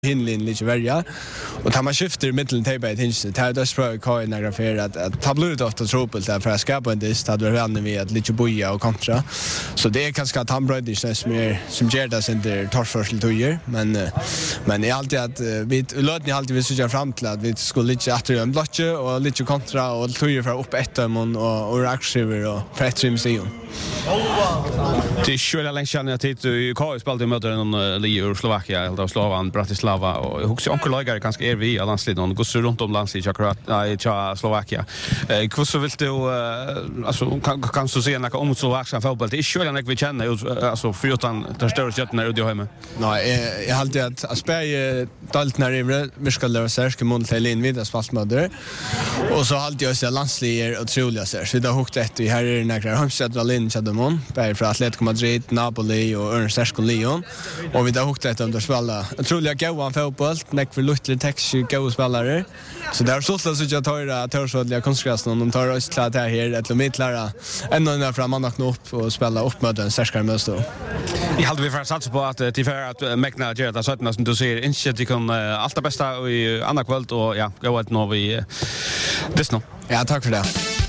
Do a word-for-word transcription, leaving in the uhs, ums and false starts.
hinlin lite värja och tar man skifter mitten tejpa ett hinst det här dess bra kvar några för att att ta blut ofta trubbel där för att skapa en dist hade vi vänner vi att lite boja och kontra så det är kanske att han bröd snäs mer som ger det sen det torförsel tojer men men är alltid att vi låt ni alltid vi söka fram till att vi skulle lite att en blocke och lite kontra och tojer för upp ett och och raxiver och pretrim sion det skulle länge sedan jag tittade i K S spelade möter en Leo Slovakia eller Slovan Bratislava och också onkel Lager ganska är vi i landslaget och går så runt om landslaget akkurat i Slovakia. Eh hur så vill du alltså kan kan så se några om Slovakia fotboll det är ju jag vi känner alltså förutom där större sätten där ute hemma. Nej, jag hade att Sverige dalt när det vi ska lära sig ska mål till in vidare spaltmöder. Och så hade jag så landslaget otroliga så så det har hukt ett i här är några Hamstad Lin Chademon på för Atletico Madrid, Napoli och Ernst Lyon och vi har hukt ett under spela. Otroliga goda fotboll, näck för luttle text goda spelare. Så där så så jag tar att tar så att konstgräsen de tar oss klart här här ett mittlare ända ner fram man upp och spela upp med en starkare möte. Jag hade vi för satsa på att till för att Mäkna gör det så att som du ser inte det kan allt det bästa i andra kväll och ja, gå ett nå vi det snart. Ja, tack för det.